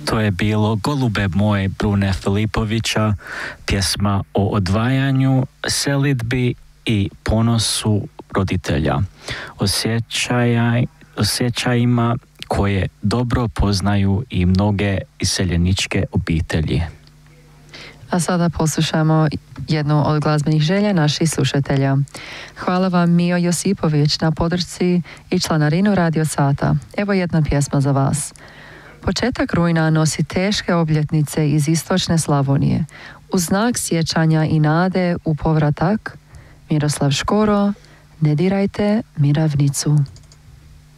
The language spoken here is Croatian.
To je bilo Golube moje Brune Filipovića, pjesma o odvajanju, selidbi i ponosu roditelja, osjećajima koje dobro poznaju i mnoge iseljeničke obitelji. A sada poslušamo jednu od glazbenih želja naših slušatelja. Hvala vam Mio Josipović na podršci i članarinu Radio Sata. Evo jedna pjesma za vas. Početak rujna nosi teške obljetnice iz istočne Slavonije. U znak sjećanja i nade u povratak, Miroslav Škoro, Ne dirajte Miravnicu.